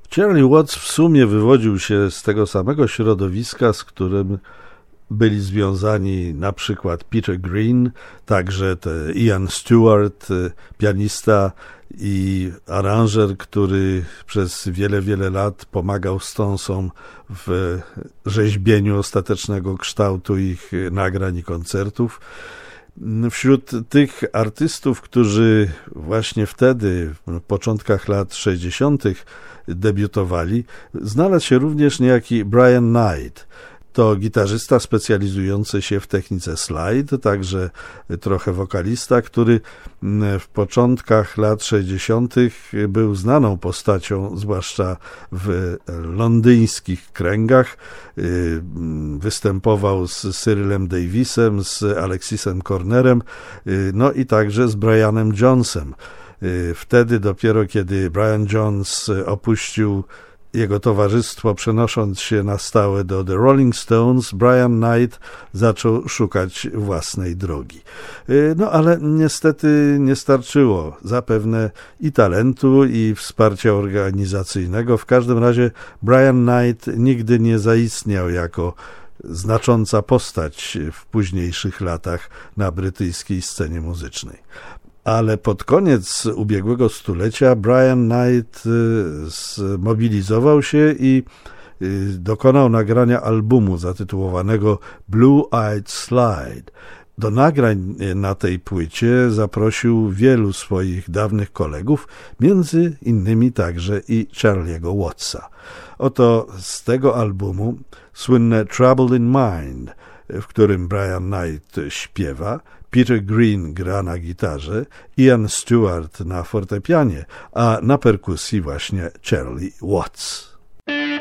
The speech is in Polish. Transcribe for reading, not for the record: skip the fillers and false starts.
Charlie Watts w sumie wywodził się z tego samego środowiska, z którym byli związani na przykład Peter Green, także Ian Stewart, pianista i aranżer, który przez wiele lat pomagał Stonesom w rzeźbieniu ostatecznego kształtu ich nagrań i koncertów. Wśród tych artystów, którzy właśnie wtedy, w początkach lat 60. debiutowali, znalazł się również niejaki Brian Knight. To gitarzysta specjalizujący się w technice slide, także trochę wokalista, który w początkach lat 60. był znaną postacią, zwłaszcza w londyńskich kręgach. Występował z Cyrillem Davisem, z Alexisem Cornerem, no i także z Brianem Jonesem. Wtedy dopiero, kiedy Brian Jones opuścił jego towarzystwo, przenosząc się na stałe do The Rolling Stones, Brian Knight zaczął szukać własnej drogi. No ale niestety nie starczyło zapewne i talentu, i wsparcia organizacyjnego. W każdym razie Brian Knight nigdy nie zaistniał jako znacząca postać w późniejszych latach na brytyjskiej scenie muzycznej. Ale pod koniec ubiegłego stulecia Brian Knight zmobilizował się i dokonał nagrania albumu zatytułowanego Blue Eyed Slide. Do nagrań na tej płycie zaprosił wielu swoich dawnych kolegów, między innymi także i Charlie'ego Wattsa. Oto z tego albumu słynne Trouble in Mind, w którym Brian Knight śpiewa, Peter Green gra na gitarze, Ian Stewart na fortepianie, a na perkusji właśnie Charlie Watts.